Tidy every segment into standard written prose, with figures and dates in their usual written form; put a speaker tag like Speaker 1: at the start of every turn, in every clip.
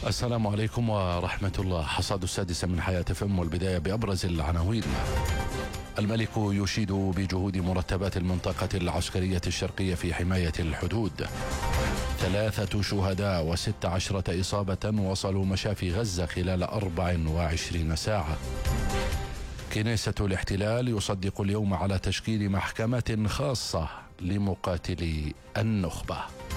Speaker 1: السلام عليكم ورحمة الله. حصاد السادسة من حياة فم، والبداية بأبرز العناوين. الملك يشيد بجهود مرتبات المنطقة العسكرية الشرقية في حماية الحدود. 3 شهداء و16 إصابة وصلوا مشافي غزة خلال 24 ساعة. كنيسة الاحتلال يصدق اليوم على تشكيل محكمة خاصة لمقاتلي النخبة.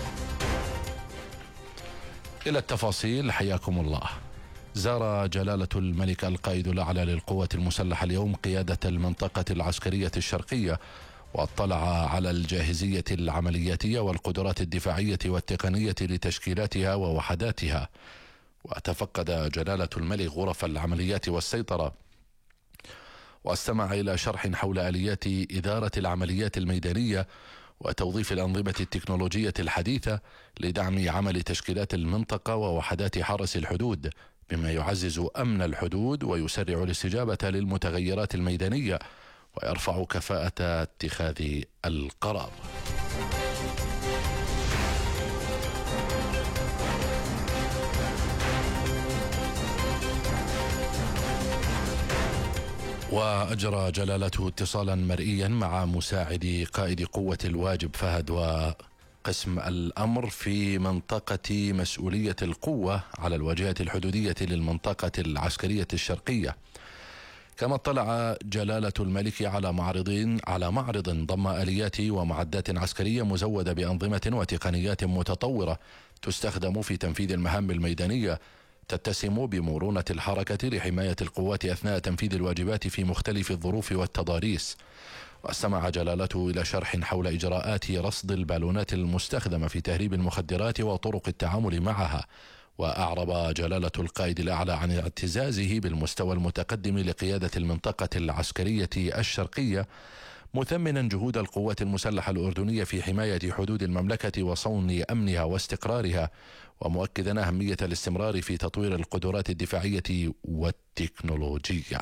Speaker 1: إلى التفاصيل، حياكم الله. زار جلالة الملك القائد الأعلى للقوات المسلحة اليوم قيادة المنطقة العسكرية الشرقية، واطلع على الجاهزية العملياتية والقدرات الدفاعية والتقنية لتشكيلاتها ووحداتها. وتفقد جلالة الملك غرف العمليات والسيطرة، واستمع إلى شرح حول آليات إدارة العمليات الميدانية وتوظيف الأنظمة التكنولوجية الحديثة لدعم عمل تشكيلات المنطقة ووحدات حرس الحدود، بما يعزز أمن الحدود ويسرع الاستجابة للمتغيرات الميدانية ويرفع كفاءة اتخاذ القرار. وأجرى جلالته اتصالا مرئيا مع مساعد قائد قوة الواجب فهد وقسم الأمر في منطقة مسؤولية القوة على الواجهة الحدودية للمنطقة العسكرية الشرقية. كما اطلع جلالة الملك على معرض ضم آليات ومعدات عسكرية مزودة بأنظمة وتقنيات متطورة تستخدم في تنفيذ المهام الميدانية، تتسم بمرونة الحركة لحماية القوات أثناء تنفيذ الواجبات في مختلف الظروف والتضاريس. واستمع جلالته إلى شرح حول إجراءات رصد البالونات المستخدمة في تهريب المخدرات وطرق التعامل معها. وأعرب جلالة القائد الأعلى عن اعتزازه بالمستوى المتقدم لقيادة المنطقة العسكرية الشرقية، مثمنا جهود القوات المسلحة الأردنية في حماية حدود المملكة وصون أمنها واستقرارها، ومؤكدا أهمية الاستمرار في تطوير القدرات الدفاعية والتكنولوجية.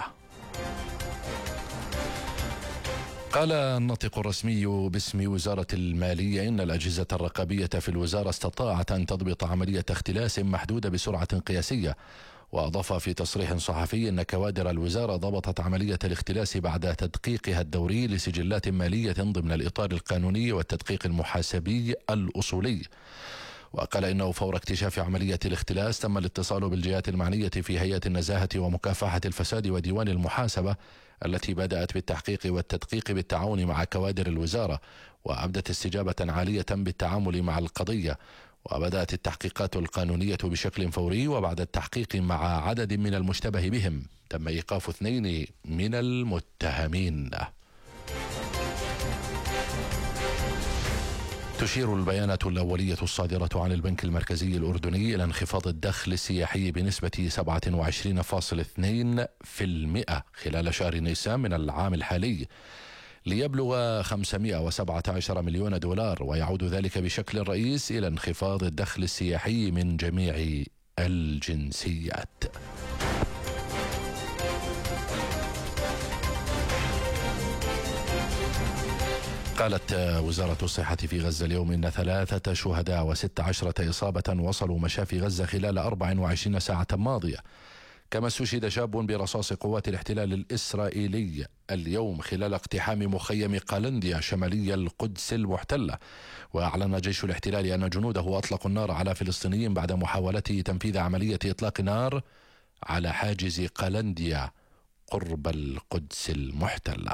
Speaker 1: قال الناطق الرسمي باسم وزارة المالية إن الأجهزة الرقابية في الوزارة استطاعت أن تضبط عملية اختلاس محدودة بسرعة قياسية. وأضاف في تصريح صحفي أن كوادر الوزارة ضبطت عملية الاختلاس بعد تدقيقها الدوري لسجلات مالية ضمن الإطار القانوني والتدقيق المحاسبي الأصولي. وقال إنه فور اكتشاف عملية الاختلاس تم الاتصال بالجهات المعنية في هيئة النزاهة ومكافحة الفساد وديوان المحاسبة، التي بدأت بالتحقيق والتدقيق بالتعاون مع كوادر الوزارة، وأبدت استجابة عالية بالتعامل مع القضية. وبدأت التحقيقات القانونية بشكل فوري، وبعد التحقيق مع عدد من المشتبه بهم تم إيقاف 2 من المتهمين. تشير البيانات الأولية الصادرة عن البنك المركزي الأردني إلى انخفاض الدخل السياحي بنسبة 27.2% خلال شهر نيسان من العام الحالي، ليبلغ 517 مليون دولار، ويعود ذلك بشكل رئيس إلى انخفاض الدخل السياحي من جميع الجنسيات. قالت وزارة الصحة في غزة اليوم إن 3 شهداء و16 إصابة وصلوا مشافي غزة خلال 24 ساعة ماضية. كما استشهد شاب برصاص قوات الاحتلال الإسرائيلي اليوم خلال اقتحام مخيم قلنديا شمالي القدس المحتلة. وأعلن جيش الاحتلال أن جنوده أطلقوا النار على فلسطينيين بعد محاولته تنفيذ عملية إطلاق نار على حاجز قلنديا قرب القدس المحتلة.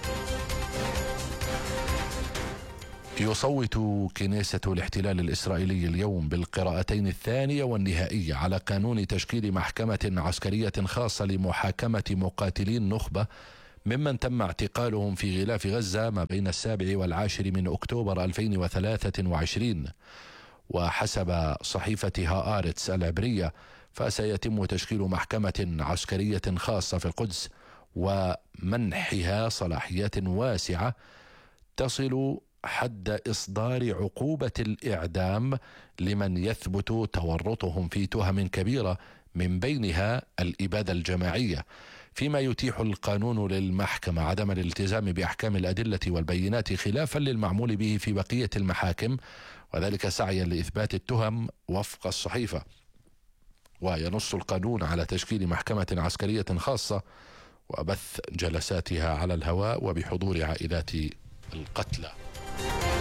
Speaker 1: يصوت كنيسة الاحتلال الإسرائيلي اليوم بالقراءتين الثانية والنهائية على قانون تشكيل محكمة عسكرية خاصة لمحاكمة مقاتلي النخبة ممن تم اعتقالهم في غلاف غزة ما بين 7 و10 من أكتوبر 2023. وحسب صحيفة هآرتس العبرية، فسيتم تشكيل محكمة عسكرية خاصة في القدس ومنحها صلاحيات واسعة تصل حد إصدار عقوبة الإعدام لمن يثبت تورطهم في تهم كبيرة، من بينها الإبادة الجماعية، فيما يتيح القانون للمحكمة عدم الالتزام بأحكام الأدلة والبينات خلافا للمعمول به في بقية المحاكم، وذلك سعيا لإثبات التهم وفق الصحيفة. وينص القانون على تشكيل محكمة عسكرية خاصة وبث جلساتها على الهواء وبحضور عائلات القتلى.